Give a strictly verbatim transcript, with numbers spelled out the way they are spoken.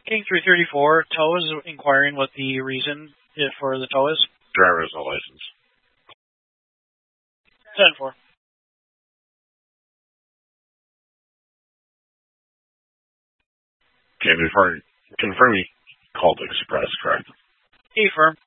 King three thirty-four, tow is inquiring what the reason for the tow is. Driver has no license. ten four. Okay, before confirm you called Express, correct? Affirm.